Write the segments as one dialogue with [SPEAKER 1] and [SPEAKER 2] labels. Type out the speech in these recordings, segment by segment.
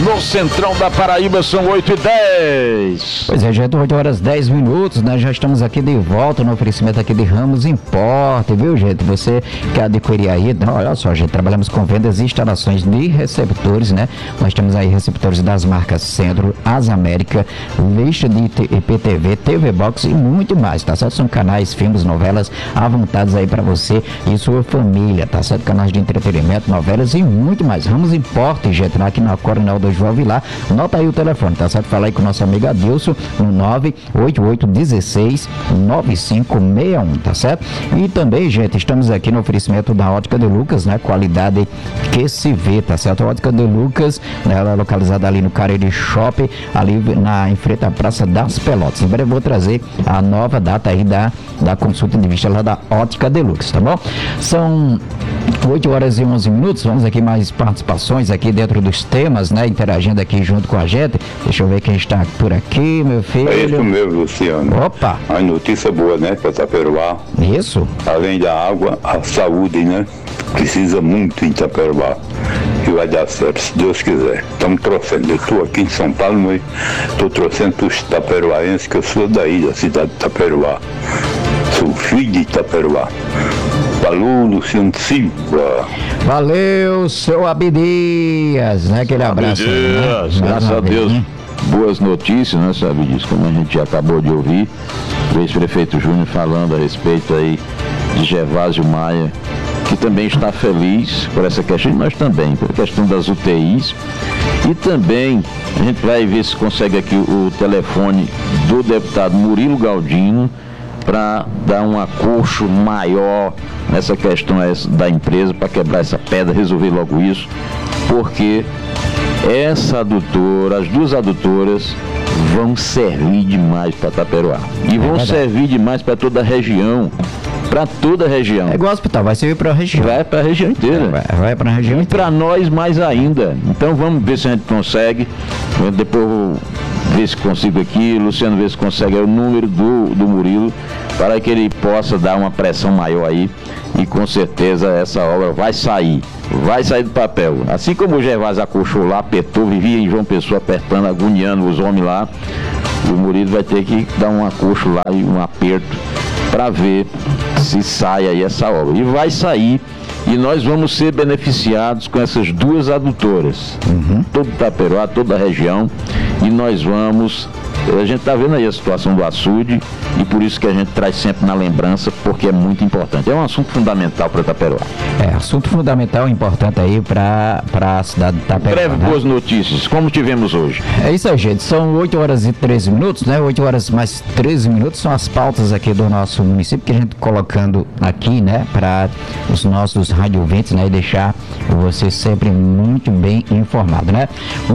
[SPEAKER 1] no centrão da Paraíba, são 8h10.
[SPEAKER 2] Pois é, gente, 8h10, né? Já estamos aqui de volta no oferecimento aqui de Ramos Importe, viu, gente? Você quer adquirir aí, não, olha só, gente, trabalhamos com vendas e instalações de receptores, né? Nós temos aí receptores das marcas Centro, Asa América, lista de IPTV, TV Box e muito mais, tá certo? São canais, filmes, novelas à vontade aí para você e sua família, tá certo? Canais de entretenimento, novelas e muito mais. Ramos Importe, gente, aqui na Coronel do João Vilar. Nota aí o telefone, tá certo? Fala aí com o nosso amigo Adilson no 988169561, tá certo? E também, gente, estamos aqui no oferecimento da Ótica de Lucas, né? Qualidade que se vê, tá certo? A Ótica de Lucas, né? Ela é localizada ali no Cariri Shopping, ali em frente à Praça das Pelotas. Em breve eu vou trazer a nova data aí da consulta de vista lá da Ótica de Lucas, tá bom? São 8h11. Vamos aqui mais participações aqui dentro dos temas, né? Interagindo aqui junto com a gente. Deixa eu ver quem está por aqui, meu filho.
[SPEAKER 3] É isso mesmo, Luciano.
[SPEAKER 2] Opa!
[SPEAKER 3] A notícia boa, né, para Itaperuá.
[SPEAKER 2] Isso.
[SPEAKER 3] Além da água, a saúde, né? Precisa muito em Itaperuá. E vai dar certo, se Deus quiser. Estamos trouxendo. Eu estou aqui em São Paulo, mas estou trouxendo para os itaperuaenses, que eu sou daí, da cidade de Itaperuá. Sou filho de Itaperuá. Falou, Luciano Silva.
[SPEAKER 2] Valeu, seu Abdias, né? Aquele abraço.
[SPEAKER 1] Abdias,
[SPEAKER 2] né?
[SPEAKER 1] Graças a Deus. Boas notícias, né, Abdias? Como a gente já acabou de ouvir, o ex-prefeito Júnior falando a respeito aí de Gervásio Maia, que também está feliz por essa questão, e nós também, por questão das UTIs. E também a gente vai ver se consegue aqui o telefone do deputado Murilo Galdino para dar um acorcho maior nessa questão da empresa, para quebrar essa pedra, resolver logo isso, porque essa adutora, as duas adutoras vão servir demais para Itaperuá e vão servir demais para toda a região. Para toda a região.
[SPEAKER 2] É igual hospital, vai servir para a região.
[SPEAKER 1] Vai para a região inteira.
[SPEAKER 2] Vai para a região
[SPEAKER 1] e para nós mais ainda. Então vamos ver se a gente consegue. Depois eu vou ver se consigo aqui. Luciano vê se consegue o número do Murilo, para que ele possa dar uma pressão maior aí. E com certeza essa obra vai sair do papel. Assim como o Gervásio acolchou lá, apertou, vivia em João Pessoa apertando, agoniando os homens lá. O Murilo vai ter que dar um acolcho lá e um aperto para ver se sai aí essa obra. E vai sair, e nós vamos ser beneficiados com essas duas adutoras. Todo Itaperuá, toda a região, e nós vamos... A gente está vendo aí a situação do açude, e por isso que a gente traz sempre na lembrança, porque é muito importante. É um assunto fundamental para Itaperuá.
[SPEAKER 2] É, assunto fundamental e importante aí para a cidade de Itaperuá.
[SPEAKER 1] Breve, né? Boas notícias, como tivemos hoje.
[SPEAKER 2] É isso aí, gente. São 8h13, né? 8h mais 13 minutos são as pautas aqui do nosso município, que a gente colocando aqui, né? Para os nossos radiovintes, né? E deixar você sempre muito bem informado, né?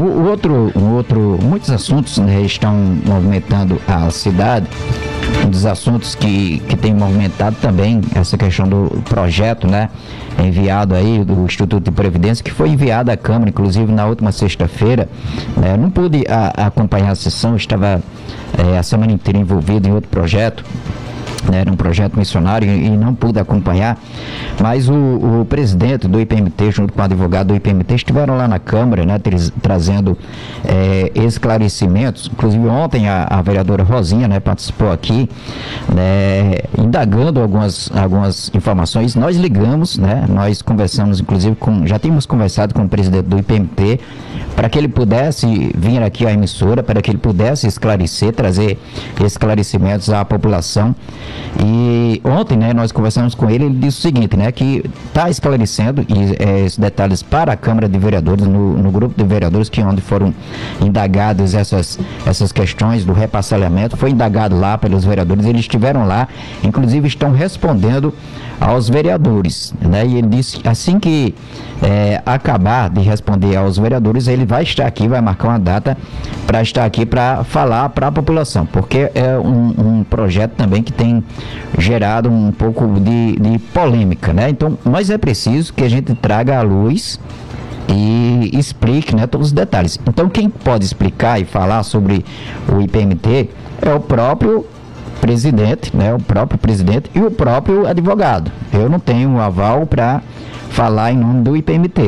[SPEAKER 2] Muitos assuntos, né, estão movimentando a cidade. Um dos assuntos que tem movimentado também essa questão do projeto, né, enviado aí do Instituto de Previdência, que foi enviado à Câmara, inclusive na última sexta-feira, né. Não pude acompanhar a sessão, estava a semana inteira envolvido em outro projeto, né, era um projeto missionário e não pude acompanhar, mas o presidente do IPMT, junto com o advogado do IPMT, estiveram lá na Câmara, né, trazendo esclarecimentos. Inclusive ontem a vereadora Rosinha, né, participou aqui, né, indagando algumas informações. Nós ligamos, né, nós conversamos, inclusive já tínhamos conversado com o presidente do IPMT, para que ele pudesse vir aqui à emissora, para que ele pudesse esclarecer, trazer esclarecimentos à população. E ontem, né, nós conversamos com ele disse o seguinte, né, que está esclarecendo esses detalhes para a Câmara de Vereadores, no grupo de vereadores, que onde foram indagadas essas questões do reparcelamento, foi indagado lá pelos vereadores, eles estiveram lá, inclusive estão respondendo aos vereadores, né, e ele disse, assim que acabar de responder aos vereadores, ele vai estar aqui, vai marcar uma data para estar aqui para falar para a população, porque é um projeto também que tem gerado um pouco de polêmica, né? Então, mas é preciso que a gente traga à luz e explique, né, todos os detalhes. Então, quem pode explicar e falar sobre o IPMT é o próprio presidente, né? O próprio presidente e o próprio advogado. Eu não tenho um aval para falar em nome do IPMT.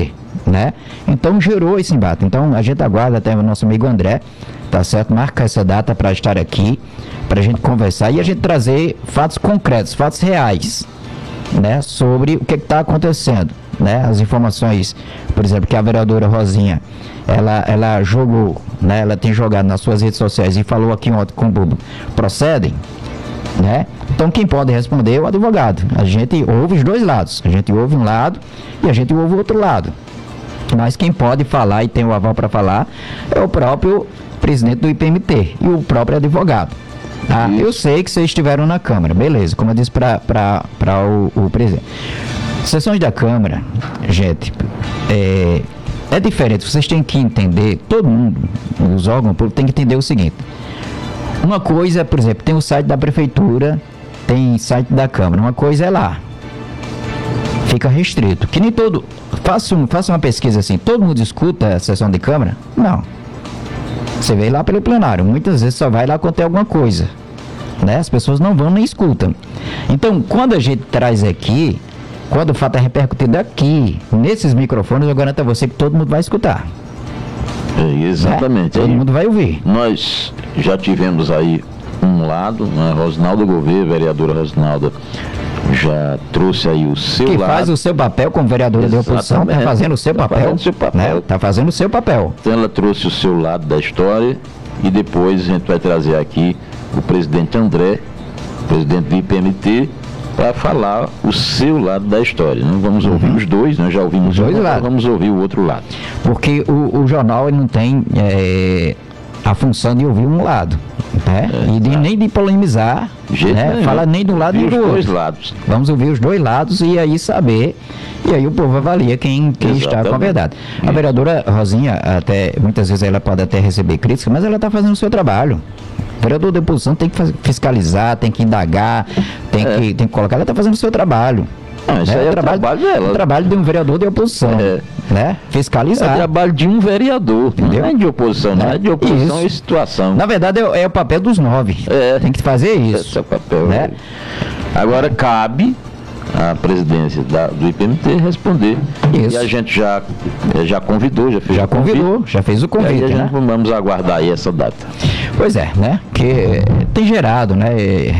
[SPEAKER 2] né? Então gerou esse embate. Então a gente aguarda até o nosso amigo André, tá certo? Marca essa data para estar aqui, para a gente conversar e a gente trazer fatos concretos, fatos reais, né? Sobre o que está acontecendo, né? As informações, por exemplo, que a vereadora Rosinha, ela jogou, né? Ela tem jogado nas suas redes sociais e falou aqui ontem com o Bubo, procedem, né? Então quem pode responder é o advogado. A gente ouve os dois lados. A gente ouve um lado e a gente ouve o outro lado. Mas quem pode falar e tem o aval para falar é o próprio presidente do IPMT e o próprio advogado. Ah, eu sei que vocês estiveram na Câmara, beleza, como eu disse para o presidente. Sessões da Câmara, gente, é diferente. Vocês têm que entender, todo mundo, os órgãos públicos, tem que entender o seguinte. Uma coisa, por exemplo, tem o site da Prefeitura, tem site da Câmara. Uma coisa é lá. Fica restrito. Que nem todo... Faça uma pesquisa assim. Todo mundo escuta a sessão de Câmara? Não. Você vê lá pelo plenário. Muitas vezes só vai lá quando tem alguma coisa, né? As pessoas não vão nem escutam. Então, quando a gente traz aqui, quando o fato é repercutido aqui, nesses microfones, eu garanto a você que todo mundo vai escutar.
[SPEAKER 1] Exatamente.
[SPEAKER 2] Todo mundo vai ouvir.
[SPEAKER 1] Nós já tivemos aí um lado, né? Rosnaldo Gouveia, vereadora Rosnaldo, já trouxe aí o seu lado.
[SPEAKER 2] Que faz o seu papel como vereadora de oposição, está fazendo o seu papel. Está fazendo o seu papel.
[SPEAKER 1] Então ela trouxe o seu lado da história e depois a gente vai trazer aqui o presidente André, presidente do IPMT, para falar o seu lado da história. Não vamos ouvir os dois, nós já ouvimos os dois lados. Vamos ouvir o outro lado.
[SPEAKER 2] Porque o jornal ele não tem a função de ouvir um lado, né? Nem de polemizar, né? Fala nem do lado nem do outro.
[SPEAKER 1] Dois lados.
[SPEAKER 2] Vamos ouvir os dois lados e aí saber, e aí o povo avalia quem está com a verdade. A vereadora Rosinha, até muitas vezes ela pode até receber críticas, mas ela está fazendo o seu trabalho. O vereador de oposição tem que fiscalizar, tem que indagar, tem que colocar. Ela está fazendo o seu trabalho.
[SPEAKER 1] Não, isso aí é o trabalho dela.
[SPEAKER 2] O trabalho de um vereador de oposição, né? Fiscalizar.
[SPEAKER 1] É o trabalho de um vereador,
[SPEAKER 2] entendeu?
[SPEAKER 1] Não é de oposição, não é de oposição e situação.
[SPEAKER 2] Na verdade é o papel dos 9. Tem que fazer isso.
[SPEAKER 1] Esse é o papel.
[SPEAKER 2] Né?
[SPEAKER 1] Agora cabe a presidência do IPMT responder.
[SPEAKER 2] Isso.
[SPEAKER 1] E a gente já convidou, já fez
[SPEAKER 2] já fez o convite.
[SPEAKER 1] E aí vamos aguardar aí essa data.
[SPEAKER 2] Pois é, né? Que tem gerado, né?